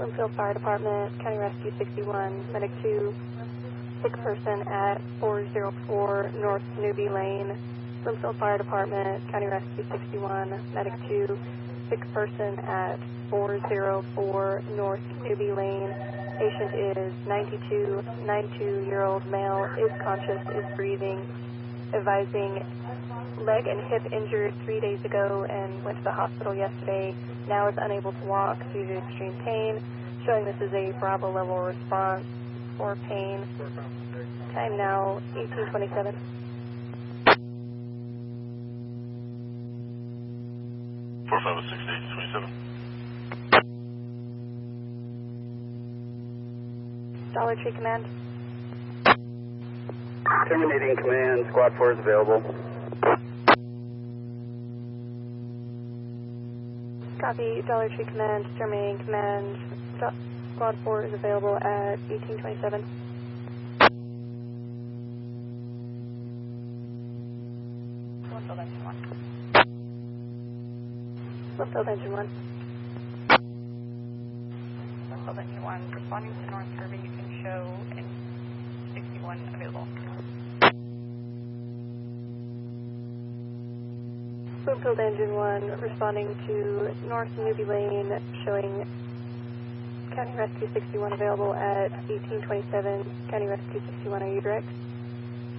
Bloomfield Fire Department, County Rescue 61, Medic 2, sick person at 404 North Newbie Lane. Bloomfield Fire Department, County Rescue 61, Medic 2, sick person at 404 North Newbie Lane. Patient is 92-year-old male, is conscious, is breathing, advising leg and hip injured 3 days ago and went to the hospital yesterday. Now is unable to walk due to extreme pain, showing this is a Bravo level response for pain. Time now 18:27. Dollar Tree Command. Terminating command, Squad 4 is available. Copy, Dollar Tree Command, terminating command. Squad 4 is available at 18:27. Bloomfield Engine 1. Bloomfield Engine 1. Bloomfield Engine 1, responding to North Kirby, you can show in 61 available. Bloomfield Engine 1, responding to North Newbie Lane, showing County Rescue 61 available at 18:27. County Rescue 61, are you direct?